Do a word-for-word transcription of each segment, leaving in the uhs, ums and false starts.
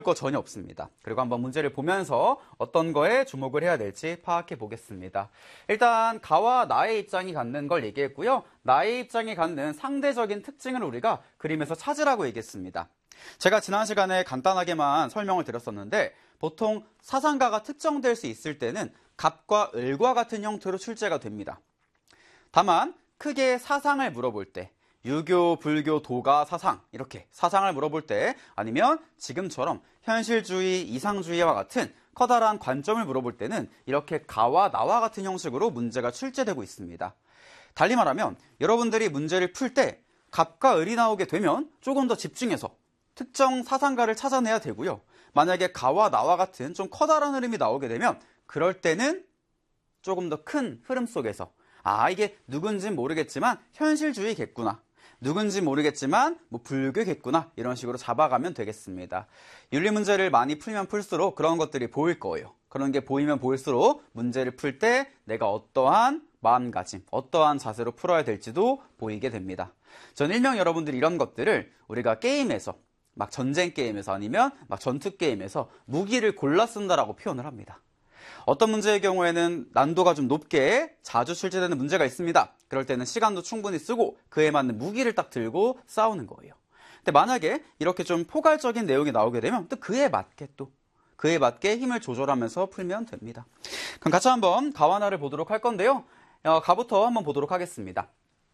거 전혀 없습니다. 그리고 한번 문제를 보면서 어떤 거에 주목을 해야 될지 파악해 보겠습니다. 일단 가와 나의 입장이 갖는 걸 얘기했고요. 나의 입장이 갖는 상대적인 특징을 우리가 그림에서 찾으라고 얘기했습니다. 제가 지난 시간에 간단하게만 설명을 드렸었는데 보통 사상가가 특정될 수 있을 때는 갑과 을과 같은 형태로 출제가 됩니다. 다만 크게 사상을 물어볼 때 유교, 불교, 도가, 사상 이렇게 사상을 물어볼 때 아니면 지금처럼 현실주의, 이상주의와 같은 커다란 관점을 물어볼 때는 이렇게 가와 나와 같은 형식으로 문제가 출제되고 있습니다. 달리 말하면 여러분들이 문제를 풀 때 갑과 을이 나오게 되면 조금 더 집중해서 특정 사상가를 찾아내야 되고요. 만약에 가와 나와 같은 좀 커다란 흐름이 나오게 되면 그럴 때는 조금 더 큰 흐름 속에서 아 이게 누군진 모르겠지만 현실주의겠구나. 누군지 모르겠지만 뭐 불교겠구나 이런 식으로 잡아가면 되겠습니다. 윤리 문제를 많이 풀면 풀수록 그런 것들이 보일 거예요. 그런 게 보이면 보일수록 문제를 풀 때 내가 어떠한 마음가짐, 어떠한 자세로 풀어야 될지도 보이게 됩니다. 전 일명 여러분들이 이런 것들을 우리가 게임에서 막 전쟁 게임에서 아니면 막 전투 게임에서 무기를 골라 쓴다라고 표현을 합니다. 어떤 문제의 경우에는 난도가 좀 높게 자주 출제되는 문제가 있습니다. 그럴 때는 시간도 충분히 쓰고 그에 맞는 무기를 딱 들고 싸우는 거예요. 근데 만약에 이렇게 좀 포괄적인 내용이 나오게 되면 또 그에 맞게 또 그에 맞게 힘을 조절하면서 풀면 됩니다. 그럼 같이 한번 가와 나를 보도록 할 건데요. 어, 가부터 한번 보도록 하겠습니다.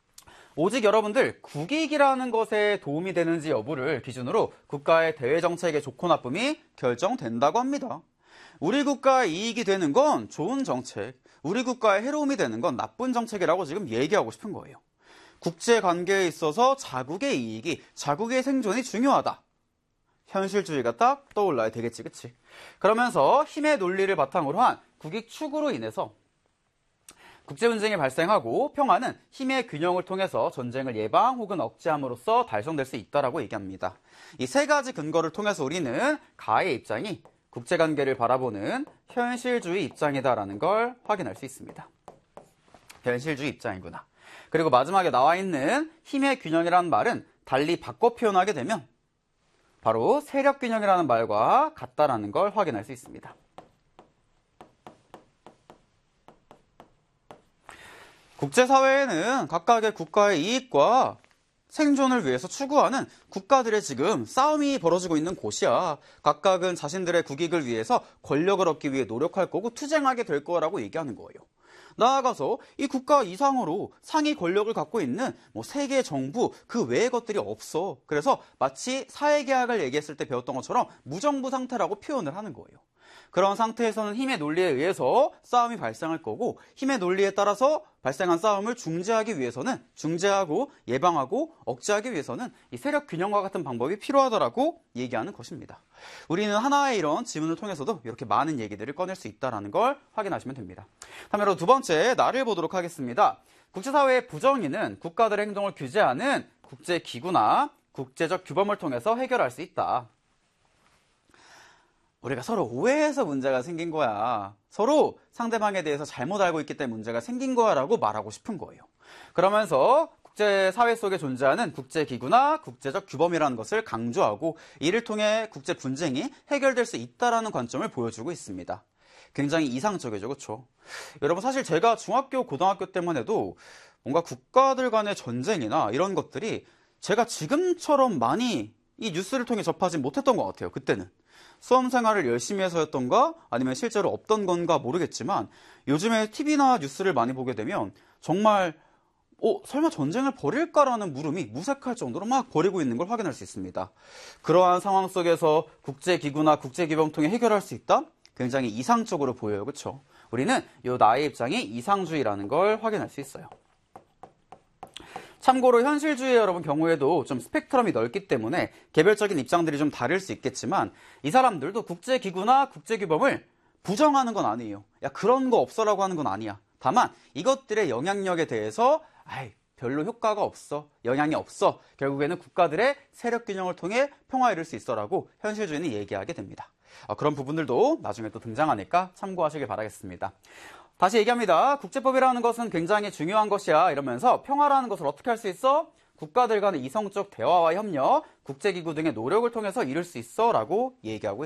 오직 여러분들 국익이라는 것에 도움이 되는지 여부를 기준으로 국가의 대외정책의 좋고 나쁨이 결정된다고 합니다. 우리 국가의 이익이 되는 건 좋은 정책, 우리 국가의 해로움이 되는 건 나쁜 정책이라고 지금 얘기하고 싶은 거예요. 국제관계에 있어서 자국의 이익이, 자국의 생존이 중요하다. 현실주의가 딱 떠올라야 되겠지, 그치? 그러면서 힘의 논리를 바탕으로 한 국익 추구로 인해서 국제분쟁이 발생하고 평화는 힘의 균형을 통해서 전쟁을 예방 혹은 억제함으로써 달성될 수 있다라고 얘기합니다. 이 세 가지 근거를 통해서 우리는 가의 입장이 국제관계를 바라보는 현실주의 입장이다라는 걸 확인할 수 있습니다. 현실주의 입장이구나. 그리고 마지막에 나와 있는 힘의 균형이라는 말은 달리 바꿔 표현하게 되면 바로 세력균형이라는 말과 같다라는 걸 확인할 수 있습니다. 국제사회에는 각각의 국가의 이익과 생존을 위해서 추구하는 국가들의 지금 싸움이 벌어지고 있는 곳이야. 각각은 자신들의 국익을 위해서 권력을 얻기 위해 노력할 거고 투쟁하게 될 거라고 얘기하는 거예요. 나아가서 이 국가 이상으로 상위 권력을 갖고 있는 뭐 세계 정부 그 외의 것들이 없어. 그래서 마치 사회계약을 얘기했을 때 배웠던 것처럼 무정부 상태라고 표현을 하는 거예요. 그런 상태에서는 힘의 논리에 의해서 싸움이 발생할 거고 힘의 논리에 따라서 발생한 싸움을 중재하기 위해서는 중재하고 예방하고 억제하기 위해서는 이 세력 균형과 같은 방법이 필요하다라고 얘기하는 것입니다. 우리는 하나의 이런 지문을 통해서도 이렇게 많은 얘기들을 꺼낼 수 있다는 걸 확인하시면 됩니다. 다음으로 두 번째 나를 보도록 하겠습니다. 국제사회의 부정의는 국가들의 행동을 규제하는 국제기구나 국제적 규범을 통해서 해결할 수 있다. 우리가 서로 오해해서 문제가 생긴 거야. 서로 상대방에 대해서 잘못 알고 있기 때문에 문제가 생긴 거야 라고 말하고 싶은 거예요. 그러면서 국제사회 속에 존재하는 국제기구나 국제적 규범이라는 것을 강조하고 이를 통해 국제 분쟁이 해결될 수 있다는 관점을 보여주고 있습니다. 굉장히 이상적이죠, 그렇죠? 여러분 사실 제가 중학교, 고등학교 때만 해도 뭔가 국가들 간의 전쟁이나 이런 것들이 제가 지금처럼 많이 이 뉴스를 통해 접하지 못했던 것 같아요, 그때는. 수험생활을 열심히 해서였던가 아니면 실제로 없던 건가 모르겠지만 요즘에 티비나 뉴스를 많이 보게 되면 정말 어, 설마 전쟁을 벌일까라는 물음이 무색할 정도로 막 벌이고 있는 걸 확인할 수 있습니다. 그러한 상황 속에서 국제기구나 국제기범 통해 해결할 수 있다? 굉장히 이상적으로 보여요, 그렇죠? 우리는 이 나의 입장이 이상주의라는 걸 확인할 수 있어요. 참고로 현실주의 여러분 경우에도 좀 스펙트럼이 넓기 때문에 개별적인 입장들이 좀 다를 수 있겠지만 이 사람들도 국제기구나 국제규범을 부정하는 건 아니에요. 야 그런 거 없어라고 하는 건 아니야. 다만 이것들의 영향력에 대해서 아이 별로 효과가 없어. 영향이 없어. 결국에는 국가들의 세력균형을 통해 평화에 이를 수 있어라고 현실주의는 얘기하게 됩니다. 어, 그런 부분들도 나중에 또 등장하니까 참고하시길 바라겠습니다. 다시 얘기합니다. 국제법이라는 것은 굉장히 중요한 것이야 이러면서 평화라는 것을 어떻게 할 수 있어? 국가들 간의 이성적 대화와 협력, 국제기구 등의 노력을 통해서 이룰 수 있어 라고 얘기하고 있습니다.